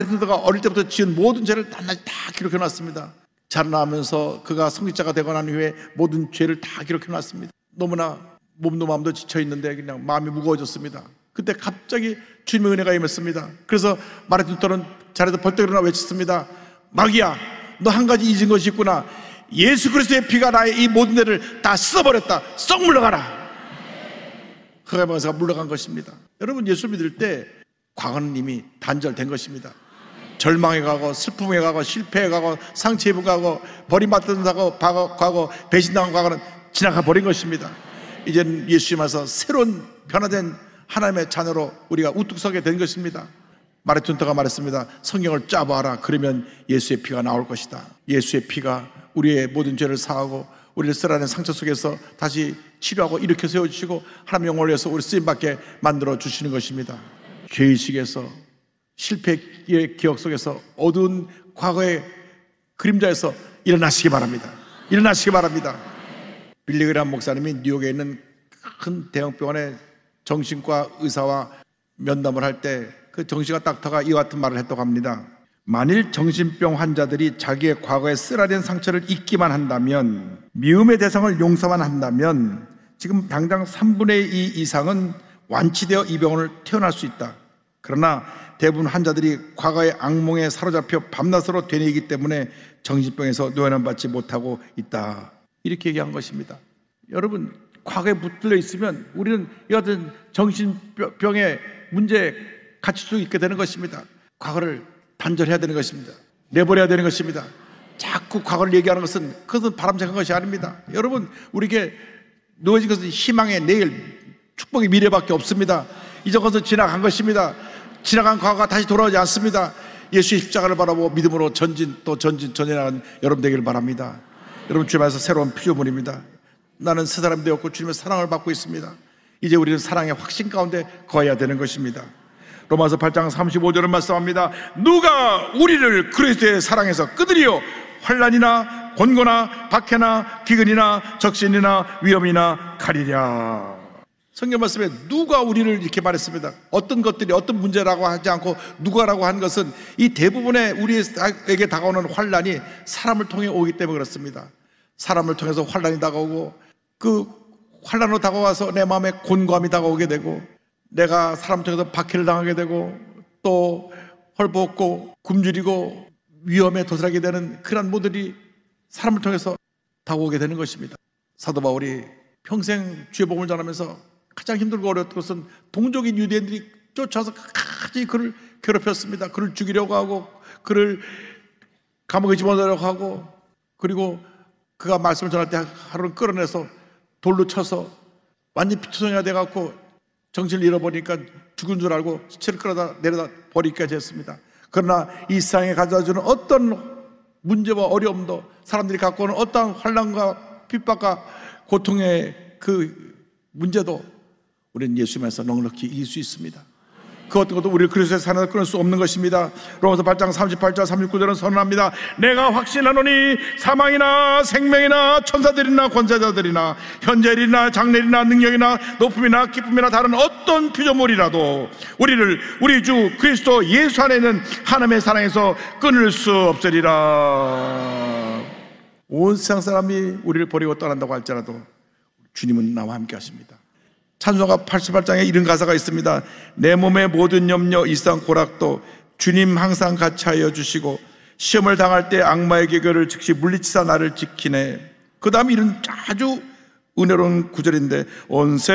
그가 어릴 때부터 지은 모든 죄를 낱낱이 다 기록해놨습니다. 자라나면서 그가 성직자가 되고 난 후에 모든 죄를 다 기록해놨습니다. 너무나 몸도 마음도 지쳐있는데 그냥 마음이 무거워졌습니다. 그때 갑자기 주님의 은혜가 임했습니다. 그래서 마르틴 루터는 자리에서 벌떡 일어나 외쳤습니다. 마귀야, 너 한 가지 잊은 것이 있구나. 예수 그리스도의 피가 나의 이 모든 죄를 다 씻어버렸다. 썩 물러가라. 흑암에서 물러간 것입니다. 여러분, 예수 믿을 때 과거는 이미 단절된 것입니다. 절망에 가고 슬픔에 가고 실패에 가고 상처에 가고 버림받던 과거 배신당한 과거는 지나가 버린 것입니다. 이제는 예수님 와서 새로운 변화된 하나님의 자녀로 우리가 우뚝 서게 된 것입니다. 마르틴 루터가 말했습니다. 성경을 짜보아라. 그러면 예수의 피가 나올 것이다. 예수의 피가 우리의 모든 죄를 사하고 우리를 쓰라는 상처 속에서 다시 치료하고 일으켜 세워주시고 하나님의 영광을 위해서 우리 쓰임받게 만들어 주시는 것입니다. 죄의식에서 실패의 기억 속에서 어두운 과거의 그림자에서 일어나시기 바랍니다. 일어나시기 바랍니다. 빌리 그레이엄 목사님이 뉴욕에 있는 큰 대형병원에 정신과 의사와 면담을 할 때 그 정신과 닥터가 이와 같은 말을 했다고 합니다. 만일 정신병 환자들이 자기의 과거의 쓰라린 상처를 잊기만 한다면, 미움의 대상을 용서만 한다면 지금 당장 3분의 2 이상은 완치되어 이 병원을 퇴원할 수 있다. 그러나 대부분 환자들이 과거의 악몽에 사로잡혀 밤낮으로 되뇌이기 때문에 정신병에서 노연을 받지 못하고 있다. 이렇게 얘기한 것입니다. 여러분, 과거에 붙들려 있으면 우리는 이 같은 정신병의 문제에 갇힐 수 있게 되는 것입니다. 과거를 단절해야 되는 것입니다. 내버려야 되는 것입니다. 자꾸 과거를 얘기하는 것은 그것은 바람직한 것이 아닙니다. 여러분, 우리에게 놓여진 것은 희망의 내일, 축복의 미래밖에 없습니다. 이제 것은 지나간 것입니다. 지나간 과거가 다시 돌아오지 않습니다. 예수의 십자가를 바라보고 믿음으로 전진 또 전진하는 여러분 되기를 바랍니다. 여러분, 주님 안에서 새로운 피조물입니다. 나는 새 사람이 되었고 주님의 사랑을 받고 있습니다. 이제 우리는 사랑의 확신 가운데 거해야 되는 것입니다. 로마서 8장 35절은 말씀합니다. 누가 우리를 그리스도의 사랑에서 끊으리요? 환난이나 곤고나 박해나 기근이나 적신이나 위험이나 칼이랴. 성경 말씀에 누가 우리를 이렇게 말했습니다. 어떤 것들이 어떤 문제라고 하지 않고 누가라고 한 것은 이 대부분의 우리에게 다가오는 환난이 사람을 통해 오기 때문에 그렇습니다. 사람을 통해서 환난이 다가오고 그 환난으로 다가와서 내 마음에 곤고함이 다가오게 되고 내가 사람 통해서 박해를 당하게 되고 또 헐벗고 굶주리고 위험에 도달하게 되는 그런 모델이 사람을 통해서 다가오게 되는 것입니다. 사도 바울이 평생 주의 복음을 전하면서 가장 힘들고 어려웠던 것은 동족인 유대인들이 쫓아서 끝까지 그를 괴롭혔습니다. 그를 죽이려고 하고 그를 감옥에 집어넣으려고 하고, 그리고 그가 말씀을 전할 때 하루는 끌어내서 돌로 쳐서 완전히 피투성이가 돼갖고 정신을 잃어버리니까 죽은 줄 알고 시체를 끌어다 내려다 버리기까지 했습니다. 그러나 이 세상에 가져다주는 어떤 문제와 어려움도, 사람들이 갖고 오는 어떠한 환난과 핍박과 고통의 그 문제도 우리는 예수님에서 넉넉히 이길 수 있습니다. 그 어떤 것도 우리를 그리스도의 사랑에서 끊을 수 없는 것입니다. 로마서 8장 38절 39절은 선언합니다. 내가 확신하노니 사망이나 생명이나 천사들이나 권세자들이나 현재일이나 장래일이나 능력이나 높음이나 기쁨이나 다른 어떤 피조물이라도 우리를 우리 주 그리스도 예수 안에 있는 하나님의 사랑에서 끊을 수 없으리라. 온 세상 사람이 우리를 버리고 떠난다고 할지라도 주님은 나와 함께 하십니다. 찬송가 88장에 이런 가사가 있습니다. 내 몸의 모든 염려 일상 고락도 주님 항상 같이 하여 주시고 시험을 당할 때 악마의 계교를 즉시 물리치사 나를 지키네. 그 다음 이런 아주 은혜로운 구절인데 온